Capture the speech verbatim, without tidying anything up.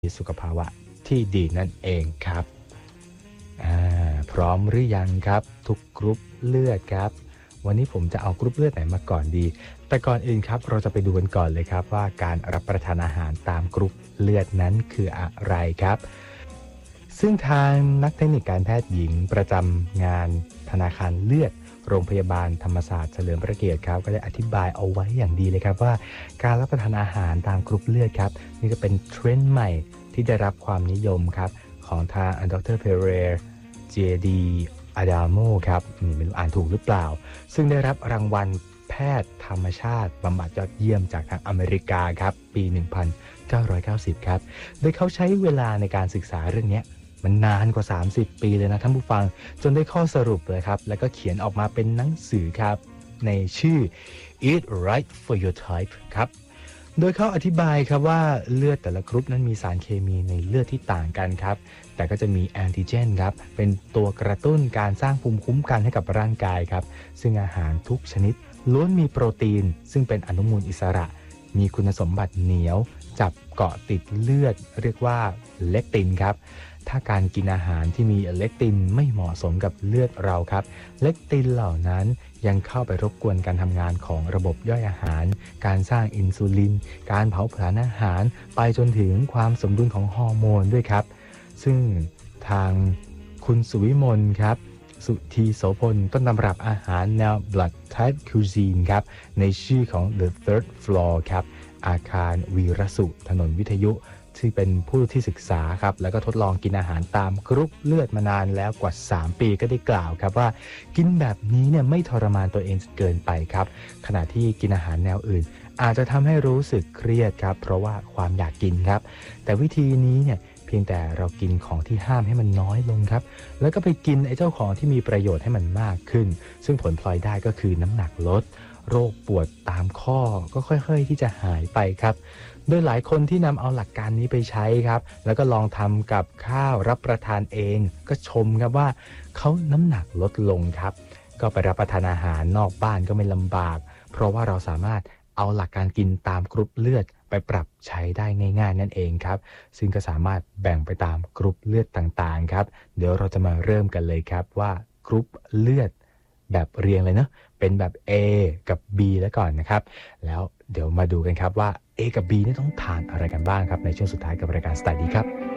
มีสุขภาวะที่ดีนั่นเองครับอ่าพร้อมหรือยังครับทุกกรุ๊ปเลือดครับวันนี้ผมจะเอากรุ๊ปเลือดไหนมาก่อนดีแต่ก่อนอื่นครับเราจะไปดูกันก่อนเลยครับว่าการรับประทานอาหารตามกรุ๊ปเลือดนั้นคืออะไรครับซึ่งทางนักเทคนิคการแพทย์หญิงประจำงานธนาคารเลือดโรงพยาบาลธรรมศาสตร์เฉลิมพระเกียรติครับก็ได้อธิบายเอาไว้อย่างดีเลยครับว่าการรับประทานอาหารตามกรุ๊ปเลือดครับนี่ก็เป็นเทรนด์ใหม่ที่ได้รับความนิยมครับของทางดรเพเรร์เจดีอาดาโมครับไม่รู้อ่านถูกหรือเปล่าซึ่งได้รับรางวัลแพทย์ธรรมชาติบำบัดยอดเยี่ยมจากทางอเมริกาครับปีหนึ่งพันเก้าร้อยเก้าสิบครับโดยเขาใช้เวลาในการศึกษาเรื่องนี้มันนานกว่าสามสิบปีเลยนะท่านผู้ฟังจนได้ข้อสรุปเลยครับแล้วก็เขียนออกมาเป็นหนังสือครับในชื่อ Eat Right for Your Type ครับโดยเขาอธิบายครับว่าเลือดแต่ละกรุ๊ปนั้นมีสารเคมีในเลือดที่ต่างกันครับแต่ก็จะมีแอนติเจนครับเป็นตัวกระตุ้นการสร้างภูมิคุ้มกันให้กับร่างกายครับซึ่งอาหารทุกชนิดล้วนมีโปรตีนซึ่งเป็นอนุมูลอิสระมีคุณสมบัติเหนียวจับเกาะติดเลือดเรียกว่าเลคตินครับถ้าการกินอาหารที่มีเลคตินไม่เหมาะสมกับเลือดเราครับเลคตินเหล่านั้นยังเข้าไปรบกวนการทำงานของระบบย่อยอาหารการสร้างอินซูลินการเผาผลาญอาหารไปจนถึงความสมดุลของฮอร์โมนด้วยครับซึ่งทางคุณสุวิมลครับสุธีโสพลต้นตำรับอาหารแนว Blood Type Cuisine ครับในชื่อของ The Third Floor ครับอาคารวีรสุถนนวิทยุที่เป็นผู้ที่ศึกษาครับแล้วก็ทดลองกินอาหารตามกรุ๊ปเลือดมานานแล้วกว่าสามปีก็ได้กล่าวครับว่ากินแบบนี้เนี่ยไม่ทรมานตัวเองจนเกินไปครับขณะที่กินอาหารแนวอื่นอาจจะทำให้รู้สึกเครียดครับเพราะว่าความอยากกินครับแต่วิธีนี้เนี่ยเพียงแต่เรากินของที่ห้ามให้มันน้อยลงครับแล้วก็ไปกินไอ้เจ้าของที่มีประโยชน์ให้มันมากขึ้นซึ่งผลพลอยได้ก็คือน้ำหนักลดโรคปวดตามข้อก็ค่อยๆที่จะหายไปครับโดยหลายคนที่นำเอาหลักการนี้ไปใช้ครับแล้วก็ลองทำกับข้าวรับประทานเองก็ชมครับว่าเขาน้ำหนักลดลงครับก็ไปรับประทานอาหารนอกบ้านก็ไม่ลำบากเพราะว่าเราสามารถเอาหลักการกินตามกรุ๊ปเลือดไปปรับใช้ได้ง่ายๆนั่นเองครับซึ่งก็สามารถแบ่งไปตามกรุ๊ปเลือดต่างๆครับเดี๋ยวเราจะมาเริ่มกันเลยครับว่ากรุ๊ปเลือดแบบเรียงเลยเนาะเป็นแบบ A กับ B แล้วก่อนนะครับแล้วเดี๋ยวมาดูกันครับว่า A กับ B นี่ต้องทานอะไรกันบ้างครับในช่วงสุดท้ายกับรายการสไตล์ดีครับ